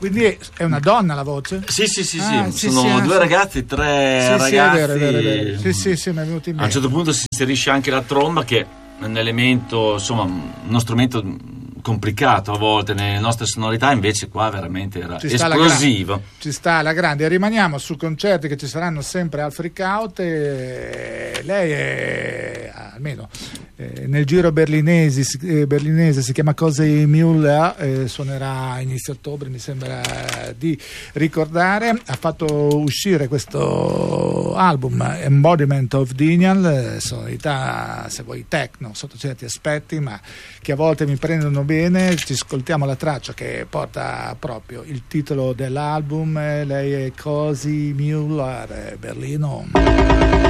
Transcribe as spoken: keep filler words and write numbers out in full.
Quindi è una donna la voce? Sì, sì, sì, ah, sì. sì sono sì, due sì. ragazzi, tre sì, ragazzi. Sì, è vero, è vero, è vero. Sì, sì, sì, mi è venuto in mente. A un certo punto si inserisce anche la tromba, che è un elemento, insomma, uno strumento complicato a volte nelle nostre sonorità, invece qua veramente era ci sta esplosivo. La gra- ci sta alla grande. E rimaniamo su concerti che ci saranno sempre al Freakout. E lei è almeno eh, nel giro berlinesi, eh, berlinese si chiama Cosi Müller, eh, suonerà inizio ottobre, mi sembra di ricordare. Ha fatto uscire questo album Embodiment of Denial, sonorità, se vuoi, techno sotto certi aspetti, ma che a volte mi prendono bene. Ci ascoltiamo la traccia che porta proprio il titolo dell'album. Lei è Cosi Müller, Berlino.